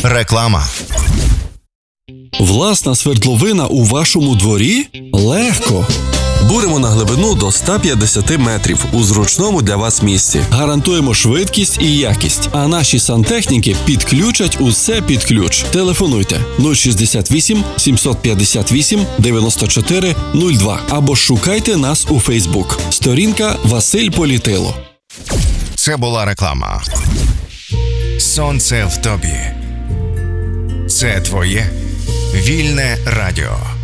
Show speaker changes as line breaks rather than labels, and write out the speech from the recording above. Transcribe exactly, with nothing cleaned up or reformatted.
Реклама.
Власна свердловина у вашому дворі? Легко!
Буримо на глибину до ста п'ятдесят метрів у зручному для вас місці.
Гарантуємо швидкість і якість, а наші сантехніки підключать усе під ключ. Телефонуйте нуль шістдесят вісім сімсот п'ятдесят вісім дев'яносто чотири нуль два або шукайте нас у Фейсбук. Сторінка Василь Політило.
Це була реклама. Сонце в тобі. Це твоє вільне радіо.